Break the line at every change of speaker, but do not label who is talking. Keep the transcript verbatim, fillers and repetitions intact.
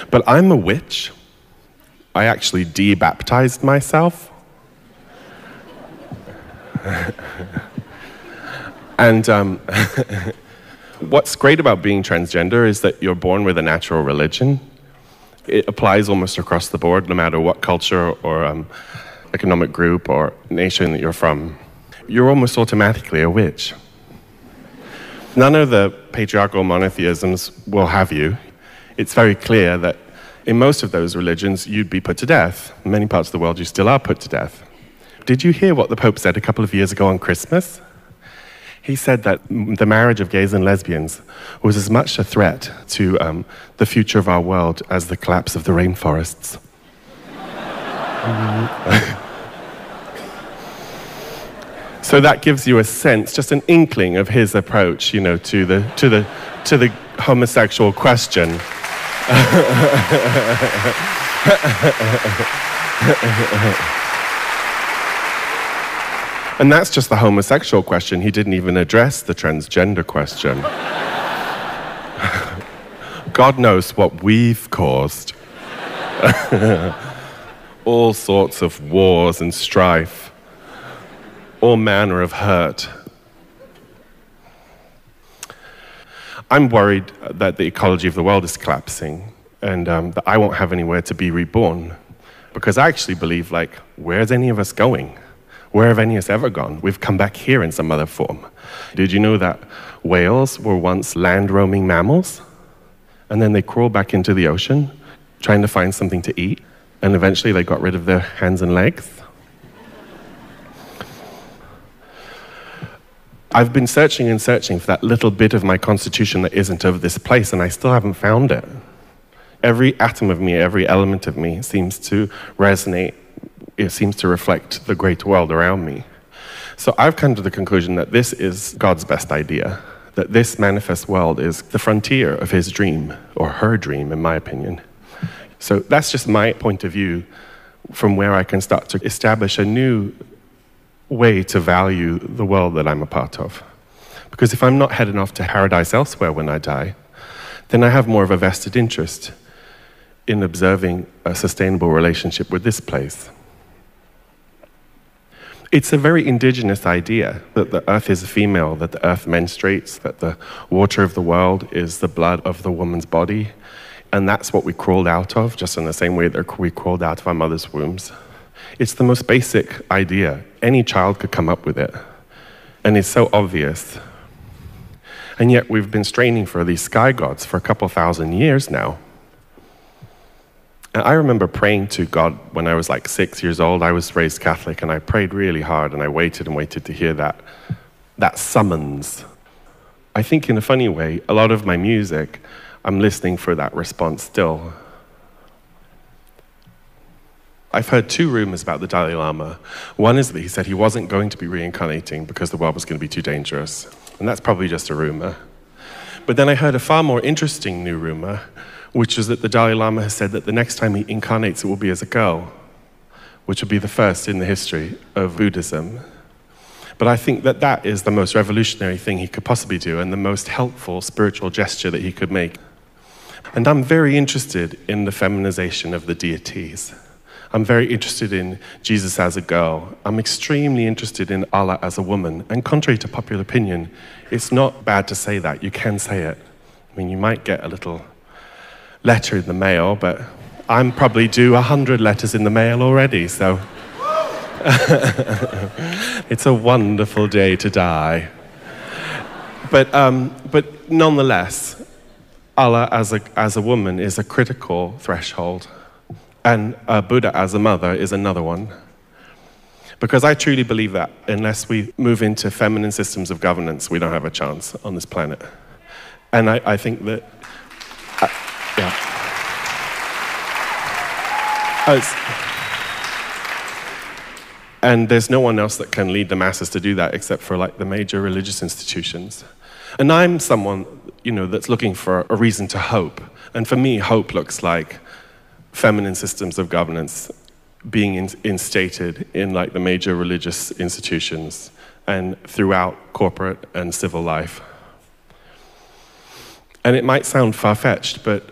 But I'm a witch. I actually de-baptized myself. And um, what's great about being transgender is that you're born with a natural religion. It applies almost across the board, no matter what culture or um, economic group or nation that you're from. You're almost automatically a witch. None of the patriarchal monotheisms will have you. It's very clear that in most of those religions, you'd be put to death. In many parts of the world, you still are put to death. Did you hear what the Pope said a couple of years ago on Christmas? He said that the marriage of gays and lesbians was as much a threat to um, the future of our world as the collapse of the rainforests. So that gives you a sense, just an inkling of his approach, you know, to the to the to the homosexual question. And that's just the homosexual question. He didn't even address the transgender question. God knows what we've caused. All sorts of wars and strife. All manner of hurt. I'm worried that the ecology of the world is collapsing and um, that I won't have anywhere to be reborn. Because I actually believe, like, where's any of us going? Where have any of us ever gone? We've come back here in some other form. Did you know that whales were once land-roaming mammals? And then they crawled back into the ocean, trying to find something to eat. And eventually they got rid of their hands and legs. I've been searching and searching for that little bit of my constitution that isn't of this place, and I still haven't found it. Every atom of me, every element of me seems to resonate. It seems to reflect the great world around me. So I've come to the conclusion that this is God's best idea, that this manifest world is the frontier of his dream, or her dream, in my opinion. So that's just my point of view from where I can start to establish a new way to value the world that I'm a part of. Because if I'm not heading off to paradise elsewhere when I die, then I have more of a vested interest in observing a sustainable relationship with this place. It's a very indigenous idea that the earth is a female, that the earth menstruates, that the water of the world is the blood of the woman's body, and that's what we crawled out of, just in the same way that we crawled out of our mother's wombs. It's the most basic idea. Any child could come up with it, and it's so obvious. And yet we've been straining for these sky gods for a couple thousand years now. And I remember praying to God when I was like six years old. I was raised Catholic, and I prayed really hard, and I waited and waited to hear that, that summons. I think in a funny way, a lot of my music, I'm listening for that response still. I've heard two rumors about the Dalai Lama. One is that he said he wasn't going to be reincarnating because the world was going to be too dangerous. And that's probably just a rumor. But then I heard a far more interesting new rumor, which is that the Dalai Lama has said that the next time he incarnates, it will be as a girl, which will be the first in the history of Buddhism. But I think that that is the most revolutionary thing he could possibly do and the most helpful spiritual gesture that he could make. And I'm very interested in the feminization of the deities. I'm very interested in Jesus as a girl. I'm extremely interested in Allah as a woman. And contrary to popular opinion, it's not bad to say that. You can say it. I mean, you might get a little letter in the mail, but I'm probably due a hundred letters in the mail already, so it's a wonderful day to die. But um, but nonetheless, Allah as a as a woman is a critical threshold, and uh, Buddha as a mother is another one. Because I truly believe that unless we move into feminine systems of governance, we don't have a chance on this planet. And I, I think that. Uh, Yeah. Oh, and there's no one else that can lead the masses to do that except for like the major religious institutions. And I'm someone, you know, that's looking for a reason to hope. And for me, hope looks like feminine systems of governance being in, instated in like the major religious institutions and throughout corporate and civil life. And it might sound far-fetched, but